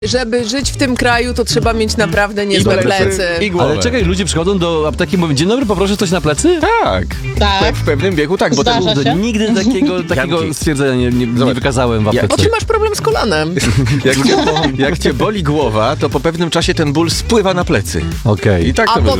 Żeby żyć w tym kraju, to trzeba mieć naprawdę niezłe plecy. I głowę. Ale czekaj, ludzie przychodzą do apteki i mówią, dzień dobry, poproszę coś na plecy? Tak. Tak. W pewnym wieku tak, bo Zdarza ten, się. Nigdy takiego Janki. stwierdzenia nie Zobacz. wykazałem w Ja- O, aptece. ty masz problem z kolanem. jak cię boli głowa, to po pewnym czasie ten ból spływa na plecy. Okej. I tak A to potem